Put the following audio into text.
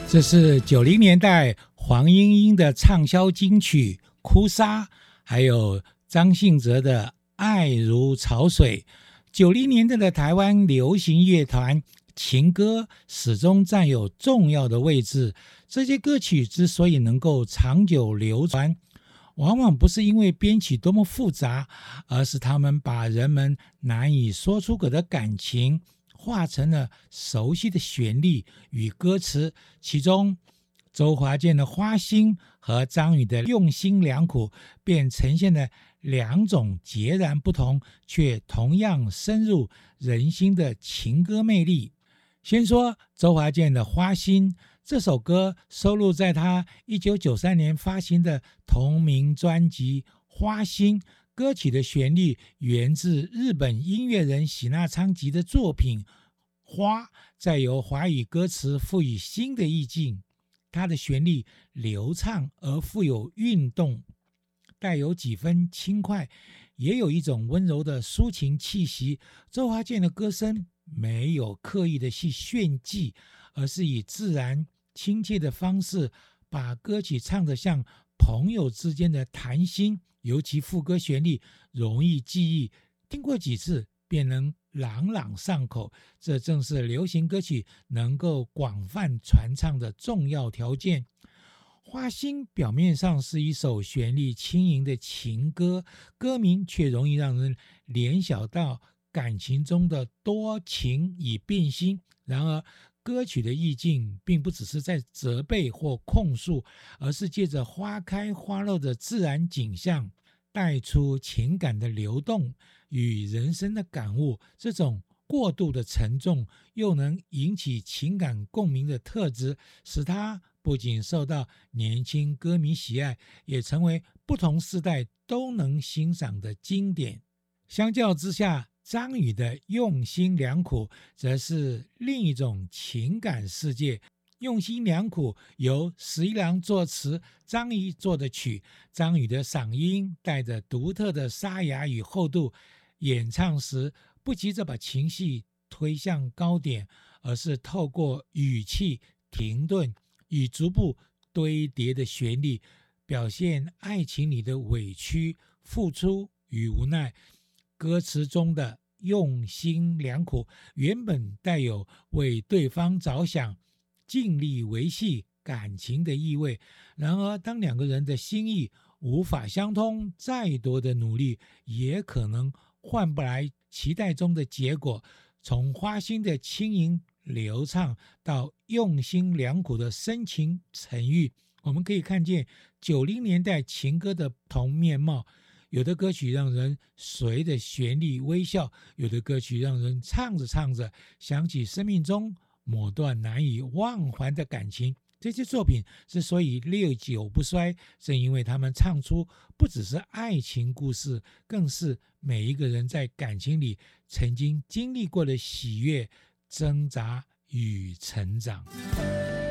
这是90年代黄莺莺的畅销金曲《哭砂》，还有张信哲的《爱如潮水》。90年代的台湾流行乐团情歌始终占有重要的位置。这些歌曲之所以能够长久流传，往往不是因为编曲多么复杂，而是他们把人们难以说出口的感情化成了熟悉的旋律与歌词。其中周华健的花心和张宇的用心良苦便呈现了两种截然不同却同样深入人心的情歌魅力。先说周华健的花心，这首歌收录在他1993年发行的同名专辑《花心》，歌曲的旋律源自日本音乐人喜纳昌吉的作品《花》，再由华语歌词赋予新的意境。它的旋律流畅而富有韵动，带有几分轻快，也有一种温柔的抒情气息。周华健的歌声没有刻意的去炫技，而是以自然亲切的方式把歌曲唱得像朋友之间的谈心，尤其副歌旋律容易记忆，听过几次便能朗朗上口，这正是流行歌曲能够广泛传唱的重要条件。花心表面上是一首旋律轻盈的情歌，歌名却容易让人联想到感情中的多情与变心。然而歌曲的意境并不只是在责备或控诉，而是借着花开花落的自然景象，带出情感的流动与人生的感悟。这种过度的沉重又能引起情感共鸣的特质，使它不仅受到年轻歌迷喜爱，也成为不同世代都能欣赏的经典。相较之下，张宇的用心良苦则是另一种情感世界。用心良苦由十一郎作词，张宇作的曲。张宇的嗓音带着独特的沙哑与厚度，演唱时不急着把情绪推向高点，而是透过语气停顿与逐步堆叠的旋律，表现爱情里的委屈、付出与无奈。歌词中的用心良苦原本带有为对方着想、尽力维系感情的意味，然而当两个人的心意无法相通，再多的努力也可能换不来期待中的结果。从花心的轻盈流畅到用心良苦的深情沉郁，我们可以看见90年代情歌的不同面貌。有的歌曲让人随着旋律微笑，有的歌曲让人唱着唱着想起生命中某段难以忘怀的感情。这些作品之所以历久不衰，正因为他们唱出不只是爱情故事，更是每一个人在感情里曾经经历过的喜悦、挣扎与成长。